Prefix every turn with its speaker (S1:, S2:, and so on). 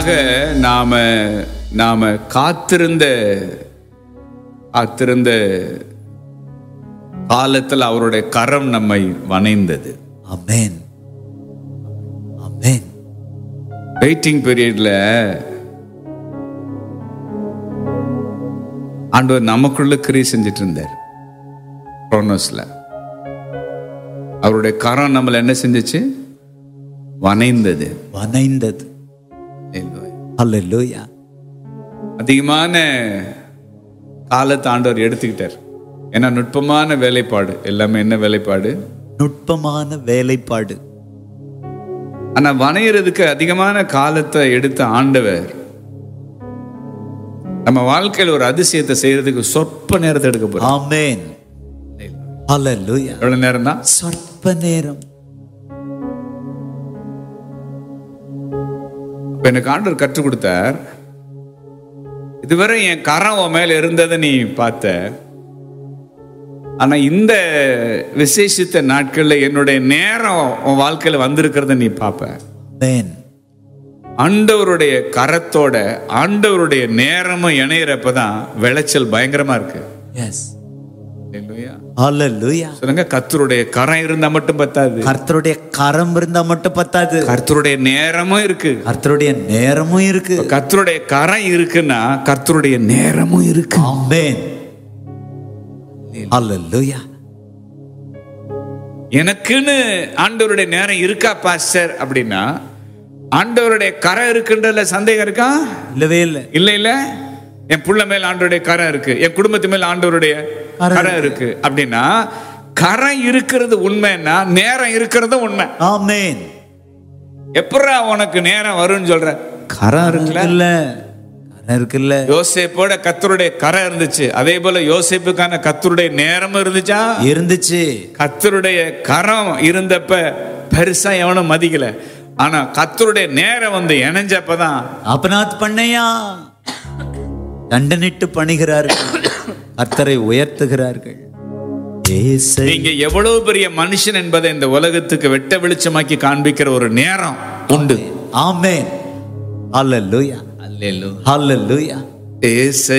S1: நாம நாம காத்திருந்த காலத்தில் அவருடைய கரம் நம்மை வணைந்தது.
S2: ஆமென், ஆமென்.
S1: வெயிட்டிங் பீரியட்ல ஆண்டவர் நமக்குள்ள கிரியை செஞ்சிட்டு இருந்தார். குரோனோஸ்ல அவருடைய கரம் நம்மள என்ன செஞ்சுச்சு? வணைந்தது.
S2: வணைந்தது. ஹல்லேலூயா.
S1: அதிகமான காலத்தை ஆண்டவர் எடுத்துக்கிட்டார். ஏன்னா நுட்பமான வேலைப்பாடு, எல்லாமே என்ன வேலைப்பாடு?
S2: நுட்பமான வேலைப்பாடு.
S1: ஆனா வணையறதுக்கு அதிகமான காலத்தை எடுத்த ஆண்டவர் நம்ம வாழ்க்கையில் ஒரு அதிசயத்தை செய்யறதுக்கு சொற்ப நேரத்தை எடுக்க போறார்.
S2: ஆமென். ஹல்லேலூயா.
S1: எவ்வளவு நேரம் தான்?
S2: சொற்ப நேரம்.
S1: எனக்கு ஆண்டவர் கற்றுக் கொடுத்தார். இதுவரை என் கரம் உன் மேல இருந்ததை நீ பார்த்த, ஆனா இந்த விசேஷித்த நாட்கள்ல என்னுடைய நேரம் உன் வாழ்க்கையில வந்திருக்கிறத நீ பார்ப்ப.
S2: ஆமென்.
S1: ஆண்டவருடைய கரத்தோட ஆண்டவருடைய நேரமும் இணையறப்பதான் விளைச்சல் பயங்கரமா இருக்கு.
S2: எஸ்.
S1: ஹல்லேலூயா.
S2: ஹல்லேலூயா.
S1: சொல்லுங்க, கர்த்தருடைய கரம் இருந்தா மட்டும் பத்தாது.
S2: கர்த்தருடைய கரம் இருந்தா மட்டும் பத்தாது.
S1: கர்த்தருடைய நேரமும் இருக்கு.
S2: கர்த்தருடைய நேரமும் இருக்கு.
S1: கர்த்தருடைய கரம் இருக்குன்னா கர்த்தருடைய நேரமும் இருக்கு.
S2: ஆமென். ஹல்லேலூயா.
S1: எனக்குன்னு ஆண்டவருடைய நேரம் இருக்கா பாஸ்டர் அப்படின்னா, ஆண்டவருடைய கரம் இருக்குன்றதுல சந்தேகம் இருக்கா?
S2: இல்லவே இல்லை.
S1: இல்ல என் புள்ள மேல ஆண்டவருடைய கரம் இருக்கு, என் குடும்பத்து மேல ஆண்டவருடைய கரம் இருக்கு அப்படின்னா, கரம் இருக்கிறது உண்மைன்னா நேரம் இருக்கிறது உண்மை.
S2: ஆமென்.
S1: எப்படா உனக்கு நேரம் வரும்னு சொல்ற? கரம் இருக்குல்ல.
S2: கரம் இருக்குல்ல.
S1: யோசேப்போட கர்த்தருடைய கரம் இருந்துச்சு, அதே போல யோசேப்புக்கான கர்த்தருடைய நேரமும் இருந்துச்சா? இருந்துச்சு. கர்த்தருடைய கரம் இருந்தப்ப பெருசா எவனும் மதிக்கல. ஆனா கர்த்தருடைய நேரம் வந்து இணைஞ்சப்பதான்
S2: அப்பனாத் பண்ணையா தண்டனிட்டு பணிகிறார்கள், கர்த்தரை உயர்த்துகிறார்கள்.
S1: நீங்க எவ்வளவு பெரிய மனுஷன் என்பதை இந்த உலகத்துக்கு வெட்ட வெளிச்சமாக்கி காண்பிக்கிற ஒரு நேரம் உண்டு.
S2: ஆமென். ஹல்லேலூயா. ஹல்லேலூயா. ஹல்லேலூயா.